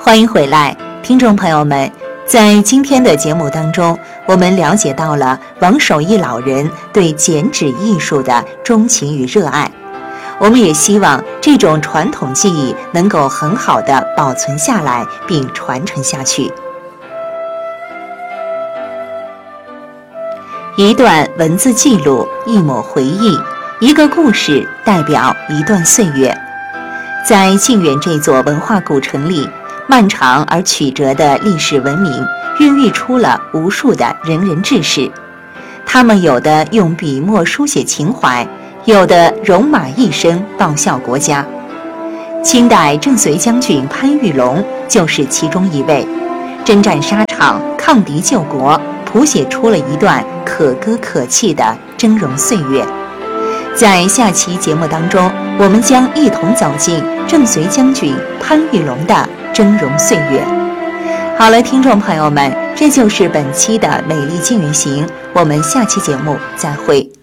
欢迎回来，听众朋友们，在今天的节目当中，我们了解到了王守义老人对剪纸艺术的钟情与热爱。我们也希望这种传统技艺能够很好地保存下来并传承下去。一段文字记录，一抹回忆，一个故事代表一段岁月。在靖远这座文化古城里，漫长而曲折的历史文明孕育出了无数的仁人志士，他们有的用笔墨书写情怀，有的戎马一生报效国家。清代郑绥将军潘玉龙就是其中一位，征战沙场，抗敌救国，谱写出了一段可歌可泣的峥嵘岁月。在下期节目当中，我们将一同走进郑绥将军潘玉龙的峥嵘岁月。好了，听众朋友们，这就是本期的美丽靖远行，我们下期节目再会。